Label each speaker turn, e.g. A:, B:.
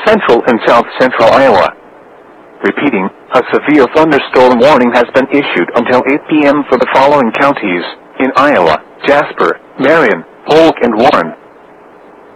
A: central and south-central Iowa. Repeating, a severe thunderstorm warning has been issued until 8 p.m. for the following counties in Iowa: Jasper, Marion, Polk, and Warren.